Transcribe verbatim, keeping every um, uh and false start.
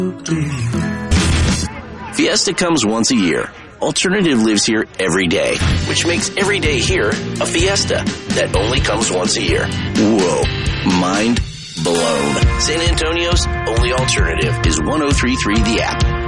Fiesta comes once a year. Alternative lives here every day, which makes every day here a fiesta that only comes once a year. Whoa. Mind blown. San Antonio's only alternative is one oh three point three The App.